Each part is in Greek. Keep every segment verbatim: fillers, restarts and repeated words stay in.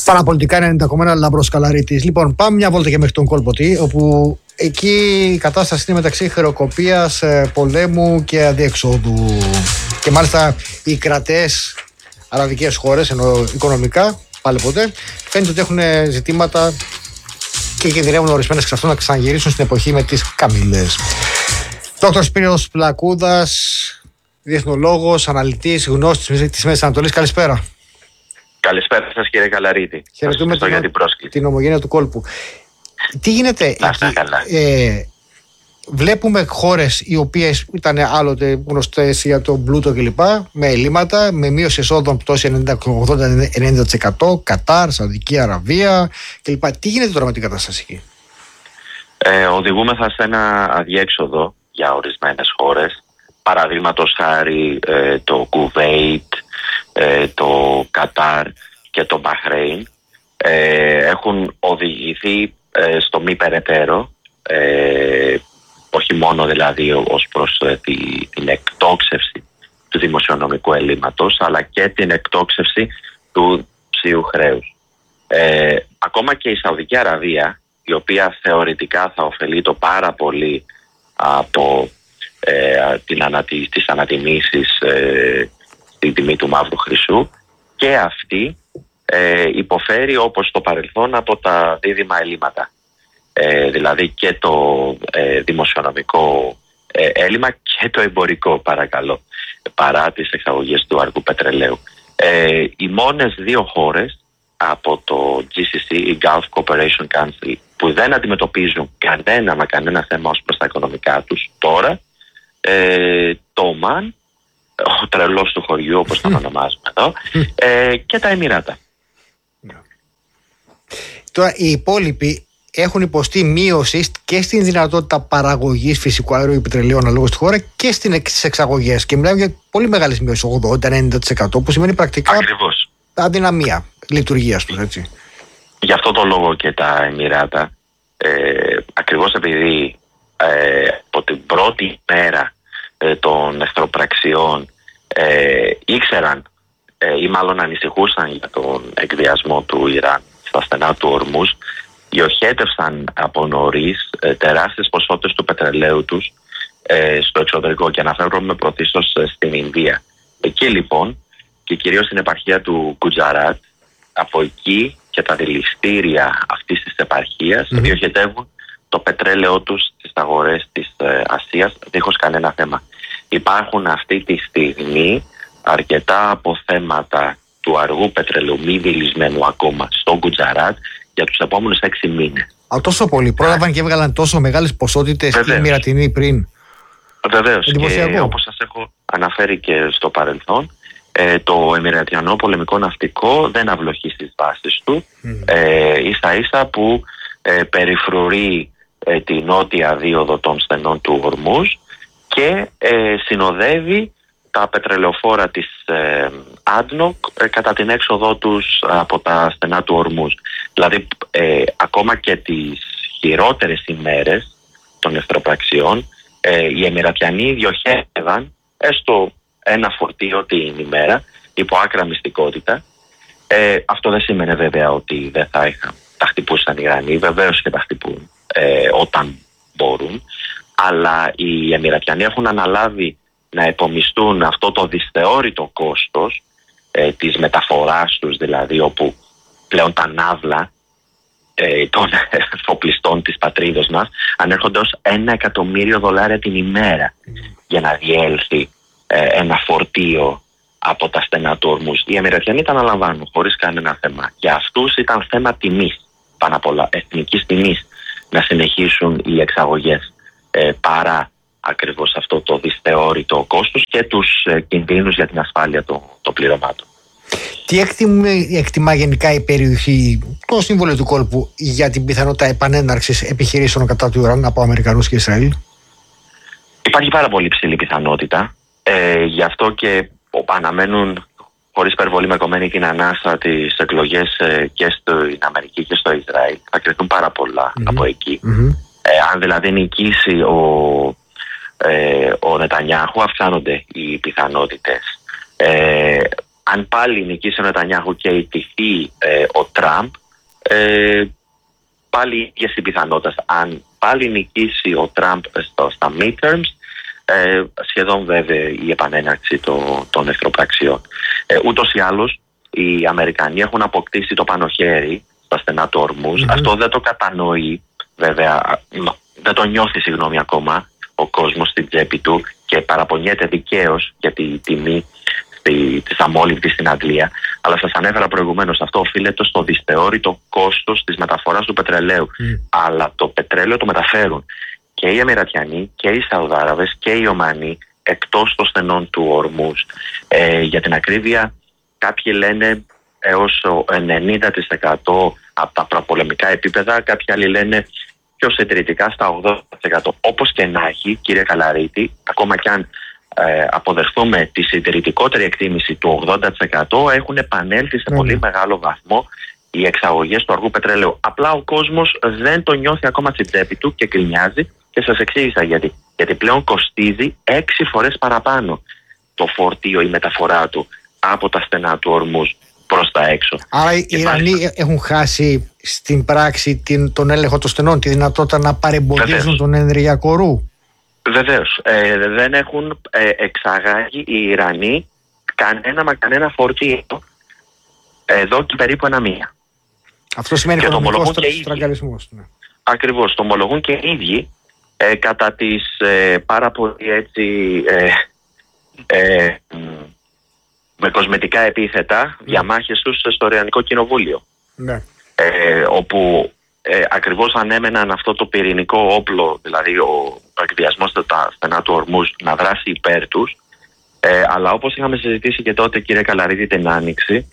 Παραπολιτικά ενενήντα κόμμα ένα Λάμπρος Καλαρίτης. Λοιπόν, πάμε μια βόλτα και μέχρι τον Κόλποτη, όπου εκεί η κατάσταση είναι μεταξύ χρεοκοπίας, πολέμου και αδιεξόδου. Και μάλιστα οι κρατές αραβικές χώρες, ενώ οικονομικά, πάλι ποτέ, φαίνεται ότι έχουν ζητήματα και κινδυνεύουν ορισμένες εξ αυτών να ξαναγυρίσουν στην εποχή με τις καμήλες. Δόκτωρ Σπύρος Πλακούδας, διεθνολόγος, αναλυτής, γνώστης της Μέσης Ανατολής. Καλησπέρα. Καλησπέρα σας, κύριε Καλαρίτη. Χαιρετούμε την, για την πρόσκληση. την ομογένεια του κόλπου. Τι γίνεται εκεί? Ε, βλέπουμε χώρες οι οποίες ήταν άλλοτε γνωστές για τον πλούτο κλπ. Με ελλείμματα, με μείωση εσόδων πτώση ενενήντα ογδόντα ενενήντα τοις εκατό, Κατάρ, Σαουδική Αραβία κλπ. Τι γίνεται τώρα με την κατάσταση εκεί? Ε, οδηγούμεθα σε ένα αδιέξοδο για ορισμένες χώρες. Παραδείγματος χάρη ε, το Κουβέιτ, ε, το Κατάρ και το Μπαχρέιν ε, έχουν οδηγηθεί ε, στο μη περαιτέρω, ε, όχι μόνο δηλαδή ως προς ε, τη, την εκτόξευση του δημοσιονομικού ελλείμματος, αλλά και την εκτόξευση του ψιού χρέους. Ε, ακόμα και η Σαουδική Αραβία, η οποία θεωρητικά θα ωφελεί το πάρα πολύ από ε, την ανατη, τις ανατιμήσεις ε, στην τιμή του μαύρου χρυσού, και αυτή ε, υποφέρει όπως το παρελθόν από τα δίδυμα ελλείμματα. Ε, δηλαδή και το ε, δημοσιονομικό ε, έλλειμμα και το εμπορικό, παρακαλώ, παρά τις εξαγωγές του αργού πετρελαίου. Ε, οι μόνες δύο χώρες από το τζι σι σι, η Gulf Cooperation Council, που δεν αντιμετωπίζουν κανένα μα κανένα θέμα ως προς τα οικονομικά τους τώρα, ε, το Ομάν, ο τρελός του χωριού όπως τον ονομάζουμε εδώ, ε, και τα Εμιράτα. Τώρα οι υπόλοιποι έχουν υποστεί μείωση και στην δυνατότητα παραγωγής φυσικού αερίου πετρελαίου αναλόγως στη χώρα και στις εξαγωγές. Και μιλάμε για πολύ μεγάλες μείωσεις, ογδόντα με ενενήντα τοις εκατό, που σημαίνει πρακτικά Ακριβώς. αδυναμία λειτουργίας τους, έτσι. Γι' αυτό το λόγο και τα Εμιράτα, ε, ακριβώς επειδή ε, από την πρώτη μέρα ε, των εχθροπραξιών ε, ήξεραν ε, ή μάλλον ανησυχούσαν για τον εκβιασμό του Ιράν στα στενά του Ορμούζ, διοχέτευσαν από νωρίς ε, τεράστιες ποσότητες του πετρελαίου τους ε, στο εξωτερικό, και αναφέρομαι πρωτίστως ε, στην Ινδία. Εκεί λοιπόν, και κυρίως στην επαρχία του Κουτζαράτ, από εκεί και τα δηληστήρια αυτής της επαρχίας mm-hmm. διοχετεύουν το πετρέλαιό τους στις αγορές της ε, Ασίας δίχως κανένα θέμα. Υπάρχουν αυτή τη στιγμή αρκετά αποθέματα του αργού πετρελαίου μη δηλισμένου ακόμα στο Κουτζαράτ για τους επόμενους έξι μήνες. Α, τόσο πολύ. Πρόλαβαν και έβγαλαν τόσο μεγάλες ποσότητες οι Εμιρατινοί πριν. Βεβαίως. Και όπως σας έχω αναφέρει και στο παρελθόν, ε, το Εμιρατιανό πολεμικό ναυτικό δεν αυλοχεί στις βάσεις του, mm. ε, ίσα ίσα που ε, περιφρουρεί ε, τη νότια δίωδο των στενών του Ορμούζ και ε, συνοδεύει τα πετρελαιοφόρα της ε, Άντνοκ ε, κατά την έξοδό τους από τα στενά του Ορμούζ. Δηλαδή ε, ακόμα και τις χειρότερες ημέρες των εχθροπραξιών ε, οι Εμιρατιανοί διοχέτευαν έστω ένα φορτίο την ημέρα υπό άκρα μυστικότητα. Ε, αυτό δεν σημαίνει βέβαια ότι δεν θα είχαν, τα χτυπούσαν οι Ιρανοί, βεβαίως και τα χτυπούν ε, όταν μπορούν, αλλά οι Εμιρατιανοί έχουν αναλάβει να επομιστούν αυτό το δυσθεώρητο κόστος ε, της μεταφοράς τους, δηλαδή όπου πλέον τα ναύλα ε, των εφοπλιστών της πατρίδος μας ανέρχονται ως ένα εκατομμύριο δολάρια την ημέρα για να διέλθει ε, ένα φορτίο από τα στενά του Ορμούζ. Οι Εμιρατιανοί τα αναλαμβάνουν χωρίς κανένα θέμα. Για αυτούς ήταν θέμα τιμής, πάνω απ' όλα εθνικής τιμής, να συνεχίσουν οι εξαγωγές ε, παρά ακριβώς αυτό το δυσθεώρητο κόστος και τους ε, κινδύνους για την ασφάλεια των το πληρωμάτων. Τι εκτιμά, εκτιμά γενικά η περιοχή, το Σύμβολο του Κόλπου, για την πιθανότητα επανέναρξης επιχειρήσεων κατά του Ιράν από Αμερικανούς και Ισραήλ? Υπάρχει πάρα πολύ ψηλή πιθανότητα. Ε, γι' αυτό και αναμένουν χωρίς υπερβολή με κομμένη την ανάσα τις εκλογές ε, και στην Αμερική και στο Ισραήλ. Θα κρυθούν πάρα πολλά mm-hmm. από εκεί. Mm-hmm. Ε, αν δηλαδή νικήσει ο, ε, ο Νετανιάχου, αυξάνονται οι πιθανότητες. Ε, αν πάλι νικήσει ο Νετανιάχου και ιτηθεί ε, ο Τραμπ, ε, πάλι ίδιες οι πιθανότητες. Αν πάλι νικήσει ο Τραμπ στο, στα midterms, ε, σχεδόν βέβαια η επανέναρξη το, των εχθροπραξιών. Ε, ούτως ή άλλως οι Αμερικανοί έχουν αποκτήσει το πάνω χέρι στα στενά του Ορμούζ. Mm-hmm. Αυτό δεν το κατανοεί βέβαια, δεν το νιώθει συγγνώμη ακόμα ο κόσμος στην τσέπη του και παραπονιέται δικαίως για τη τιμή της αμόλυβδης στην Αγγλία. Αλλά σας ανέφερα προηγουμένως, αυτό οφείλεται στο δυσθεώρητο κόστος της μεταφοράς του πετρελαίου. Mm. Αλλά το πετρέλαιο το μεταφέρουν και οι Εμιρατιανοί και οι Σαουδάραβες και οι Ομανοί εκτός των στενών του Ορμούζ. Ε, για την ακρίβεια, κάποιοι λένε έως ενενήντα τοις εκατό από τα προπολεμικά επίπεδα, κάποιοι άλλοι λένε πιο συντηρητικά στα ογδόντα τοις εκατό. Όπως και να έχει, κύριε Καλαρίτη, ακόμα κι αν ε, αποδεχθούμε τη συντηρητικότερη εκτίμηση του ογδόντα τοις εκατό, έχουν επανέλθει σε mm. πολύ μεγάλο βαθμό οι εξαγωγές του αργού πετρελαίου. Απλά ο κόσμος δεν το νιώθει ακόμα στην τσέπη του και γκρινιάζει, και σας εξήγησα γιατί. Γιατί πλέον κοστίζει έξι φορές παραπάνω το φορτίο, η μεταφορά του από τα στενά του Ορμούζ προς τα έξω. Άρα οι Ιρανοί μάλιστα έχουν χάσει στην πράξη την, τον έλεγχο των στενών, τη δυνατότητα να παρεμποδίζουν Βεβαίως. τον ενεργειακό ρου. Βεβαίως. Ε, δεν έχουν ε, εξαγάγει οι Ιρανοί κανένα μα κανένα φορτίο εδώ και περίπου ένα μήνα. Αυτό σημαίνει οικονομικός στραγγαλισμός. Ναι. Ακριβώς. Το ομολογούν και οι ίδιοι ε, κατά τις ε, πάρα πολύ έτσι ε, ε, με κοσμετικά επίθετα mm. διαμάχες τους στο Ιρανικό Κοινοβούλιο. Ναι. Ε, όπου ε, ακριβώς ανέμεναν αυτό το πυρηνικό όπλο, δηλαδή ο, ο εκβιασμός στα στενά του Ορμούζ, να δράσει υπέρ τους. Ε, αλλά όπως είχαμε συζητήσει και τότε, κύριε Καλαρίδη, την Άνοιξη,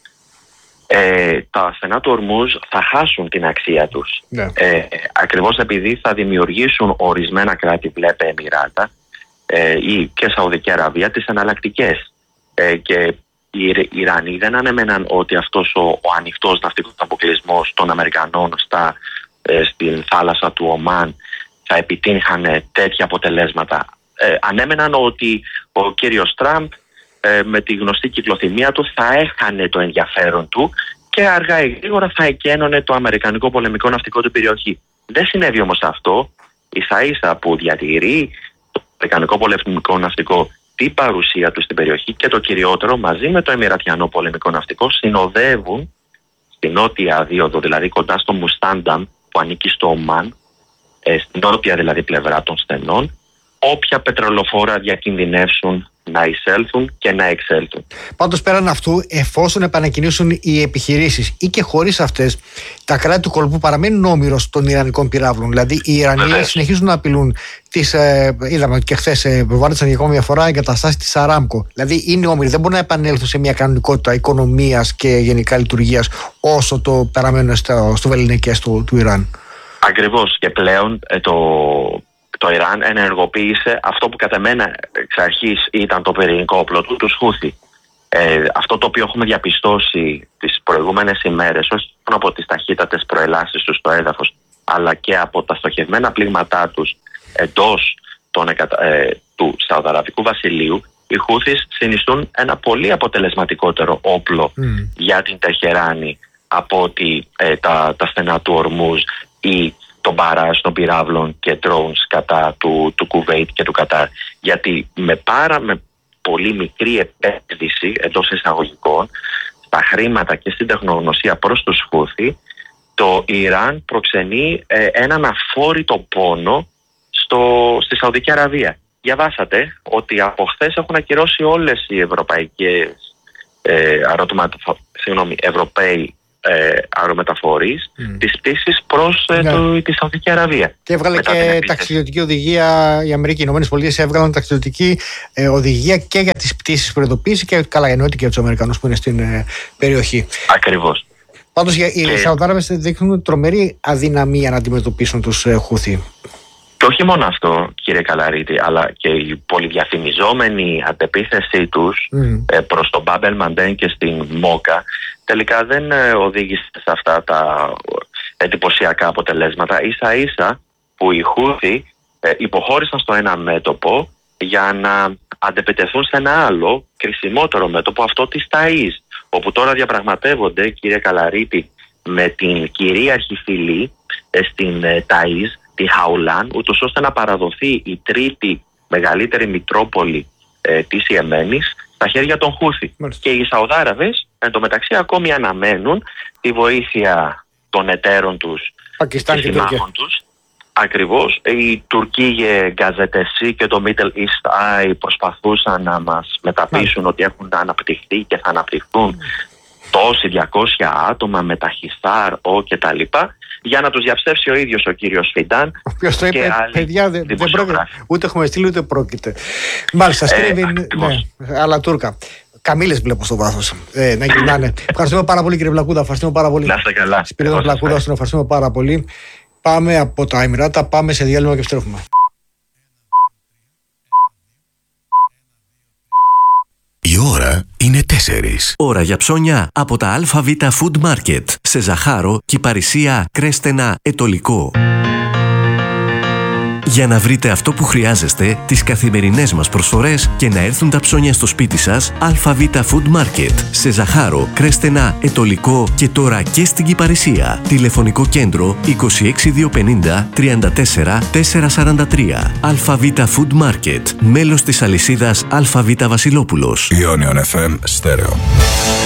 ε, τα στενά του Ορμούζ θα χάσουν την αξία τους. Ναι. Ε, ακριβώς επειδή θα δημιουργήσουν ορισμένα κράτη, βλέπε Εμιράτα ε, ή και Σαουδική Αραβία, τις εναλλακτικές. Ε, και οι Ιρανοί δεν ανέμεναν ότι αυτός ο, ο ανοιχτός ναυτικός αποκλεισμός των Αμερικανών στα, ε, στην θάλασσα του Ομάν θα επιτύχανε τέτοια αποτελέσματα. Ε, ανέμεναν ότι ο κύριος Τραμπ ε, με τη γνωστή κυκλοθυμία του θα έχανε το ενδιαφέρον του και αργά ή γρήγορα θα εκένωνε το αμερικανικό πολεμικό ναυτικό του περιοχή. Δεν συνέβη όμως αυτό. Ίσα ίσα που διατηρεί το αμερικανικό πολεμικό ναυτικό την παρουσία του στην περιοχή και το κυριότερο, μαζί με το Εμιρατιανό πολεμικό ναυτικό, συνοδεύουν στην νότια δίωδο, δηλαδή κοντά στο Μουστάνταμ που ανήκει στο Ομάν, ε, στην νότια δηλαδή πλευρά των στενών, όποια πετρελοφόρα διακινδυνεύσουν να εισέλθουν και να εξέλθουν. Πάντως, πέραν αυτού, εφόσον επανακινήσουν οι επιχειρήσεις ή και χωρίς αυτές, τα κράτη του κολπού παραμένουν όμηρος των Ιρανικών πυράβλων. Δηλαδή, οι Ιρανοί συνεχίζουν να απειλούν τις. Ε, είδαμε ότι και χθες ε, προβάλλησαν για ακόμη μια φορά εγκαταστάσεις της Αράμκο. Δηλαδή, είναι όμηροι, δεν μπορούν να επανέλθουν σε μια κανονικότητα οικονομίας και γενικά λειτουργίας όσο το παραμένουν στο, στο βεληνικές του, του Ιράν. Ακριβώς. Και πλέον ε, το. Το Ιράν ενεργοποίησε αυτό που κατά μένα εξ αρχής ήταν το πυρηνικό όπλο του, τους Χούθι. Ε, αυτό το οποίο έχουμε διαπιστώσει τις προηγούμενες ημέρες, όχι μόνο από τις ταχύτατες προελάσεις τους στο έδαφος, αλλά και από τα στοχευμένα πλήγματά τους εντός των, ε, του Σαουδαραβικού Βασιλείου, οι Χούθις συνιστούν ένα πολύ αποτελεσματικότερο όπλο mm. για την Τεχεράνη από ότι ε, τα, τα στενά του Ορμούζ ή τον μπαράζ των πυράβλων και drones κατά του, του Κουβέιτ και του Κατάρ. Γιατί με πάρα με πολύ μικρή επένδυση εντός εισαγωγικών στα χρήματα και στην τεχνογνωσία προς τους Χούθι, το Ιράν προξενεί ε, έναν αφόρητο πόνο στο, στη Σαουδική Αραβία. Διαβάσατε ότι από χθες έχουν ακυρώσει όλες οι ευρωπαϊκές ε, αεροτοματοφο... συγγνώμη, Ευρωπαίοι Ε, αερομεταφορείς mm. τις πτήσεις προς ε, yeah. το, τη Σαουδική Αραβία. Και έβγαλε μετά και ταξιδιωτική οδηγία η Αμερική. Οι Ηνωμένες Πολιτείες έβγαλαν ταξιδιωτική ε, οδηγία και για τις πτήσεις προειδοποίηση και καλά εννοείται και για τους Αμερικανούς που είναι στην ε, περιοχή. Ακριβώς. Πάντως και... οι Σαουδάραβες δείχνουν τρομερή αδυναμία να αντιμετωπίσουν τους ε, Χούθι. Και όχι μόνο αυτό, κύριε Καλαρίτη, αλλά και η πολυδιαφημιζόμενη αντεπίθεσή τους mm. ε, προς τον Μπάμπελ Μαντέν και στην Μόκα τελικά δεν ε, οδήγησε σε αυτά τα εντυπωσιακά αποτελέσματα. Ίσα ίσα που οι Χούθι ε, υποχώρησαν στο ένα μέτωπο για να αντεπιτεθούν σε ένα άλλο κρισιμότερο μέτωπο, αυτό της Ταΐζ. όπου τώρα διαπραγματεύονται, κύριε Καλαρίτη, με την κυρίαρχη φυλή ε, στην ε, Ταΐζ, τη Χαουλάν, ούτως ώστε να παραδοθεί η τρίτη μεγαλύτερη μητρόπολη ε, της Ιεμένης στα χέρια των Χούθη. Και οι Σαουδάραβες εν τω μεταξύ ακόμη αναμένουν τη βοήθεια των εταίρων τους, Πακιστάν και συμμάχων τους. Ακριβώς. Οι Τουρκίε Γκαζετεσί και το Middle East Eye προσπαθούσαν να μας μεταπείσουν ότι έχουν αναπτυχθεί και θα αναπτυχθούν τόσοι διακόσια άτομα με τα Χισάρ, ο και τα λοιπά, για να τους διαψεύσει ο ίδιος ο κύριος Φιντάν. Ο οποίος το είπε, παιδιά, δεν, δεν πρόκειται, ούτε έχουμε στείλει ούτε πρόκειται. Μάλιστα, στρίβει, ε, ναι, αλλά Τούρκα. Καμήλες βλέπω στο βάθος. Ε, να γυρνάνε. Ευχαριστούμε πάρα πολύ, κύριε Βλακούδα. Ευχαριστούμε πάρα πολύ. Να είστε καλά. Σπυρίδων Βλακούδα, τον ευχαριστούμε πάρα πολύ. Πάμε από τα Εμιράτα, πάμε σε διάλειμμα και επιστρέφουμε. Η ώρα είναι τέσσερις. Ώρα για ψώνια από τα ΑΒ Food Market σε Ζαχάρο, Κυπαρισία, Κρέστενα, Ετωλικό. Για να βρείτε αυτό που χρειάζεστε, τις καθημερινές μας προσφορές και να έρθουν τα ψώνια στο σπίτι σας, ΑΒ Food Market σε Ζαχάρο, Κρέστενα, Ετωλικό και τώρα και στην Κυπαρισία. Τηλεφωνικό κέντρο είκοσι έξι διακόσια πενήντα τριάντα τέσσερα τετρακόσια σαράντα τρία. ΑΒ Food Market, μέλος της αλυσίδας ΑΒ Βασιλόπουλος. Ionion εφ εμ Stereo.